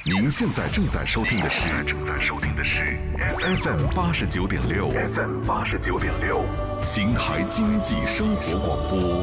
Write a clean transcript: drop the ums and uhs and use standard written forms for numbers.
您现在正在收听的是 FM 89.6 ，FM 89.6，邢台经济生活广播。